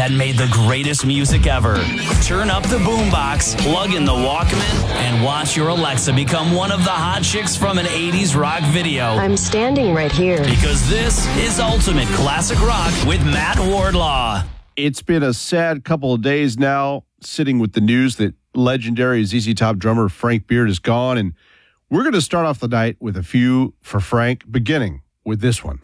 that made the greatest music ever. Turn up the boombox, plug in the Walkman, and watch your Alexa become one of the hot chicks from an 80s rock video. I'm standing right here. Because this is Ultimate Classic Rock with Matt Wardlaw. It's been a sad couple of days now, sitting with the news that legendary ZZ Top drummer Frank Beard is gone. And we're going to start off the night with a few for Frank, beginning with this one.